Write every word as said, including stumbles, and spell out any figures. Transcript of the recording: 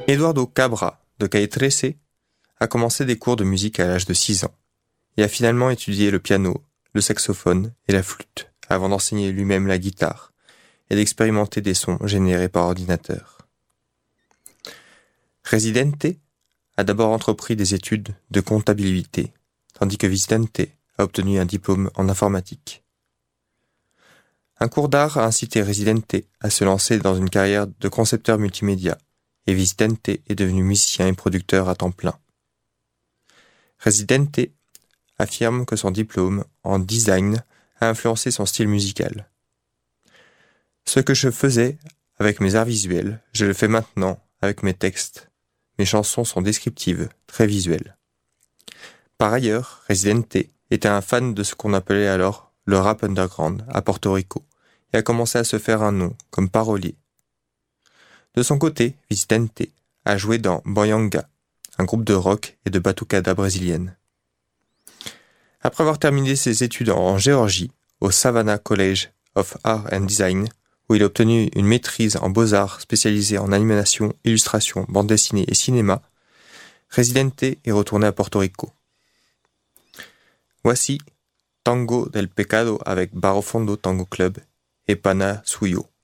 Eduardo Cabra, de Calle trece, a commencé des cours de musique à l'âge de six ans et a finalement étudié le piano, le saxophone et la flûte avant d'enseigner lui-même la guitare et d'expérimenter des sons générés par ordinateur. Residente a d'abord entrepris des études de comptabilité, tandis que Vicente a obtenu un diplôme en informatique. Un cours d'art a incité Residente à se lancer dans une carrière de concepteur multimédia, et Vicente est devenu musicien et producteur à temps plein. Residente affirme que son diplôme en design a influencé son style musical. Ce que je faisais avec mes arts visuels, je le fais maintenant avec mes textes. Mes chansons sont descriptives, très visuelles. Par ailleurs, Residente était un fan de ce qu'on appelait alors le rap underground à Porto Rico et a commencé à se faire un nom comme parolier. De son côté, Vicente a joué dans Boyanga, un groupe de rock et de batucada brésilienne. Après avoir terminé ses études en Géorgie, au Savannah College of Art and Design, où il a obtenu une maîtrise en beaux-arts spécialisée en animation, illustration, bande dessinée et cinéma, Residente est retourné à Porto Rico. Voici Tango del Pecado avec Barro Fondo Tango Club et Pana Suyo.